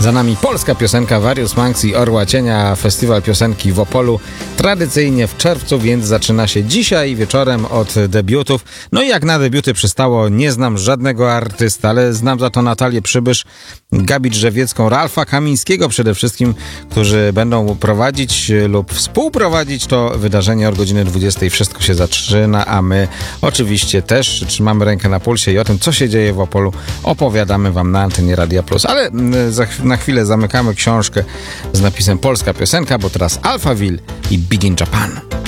Za nami polska piosenka Warius Manx i Orła Cienia, festiwal piosenki w Opolu. Tradycyjnie w czerwcu, więc zaczyna się dzisiaj wieczorem od debiutów. No i jak na debiuty przystało, nie znam żadnego artysta, ale znam za to Natalię Przybysz, Gabi Drzewiecką, Ralfa Kamińskiego przede wszystkim, którzy będą prowadzić lub współprowadzić to wydarzenie od godziny 20. Wszystko się zaczyna, a my oczywiście też trzymamy rękę na pulsie i o tym, co się dzieje w Opolu, opowiadamy wam na antenie Radia Plus. Ale na chwilę zamykamy książkę z napisem Polska piosenka, bo teraz Alphaville i Big in Japan.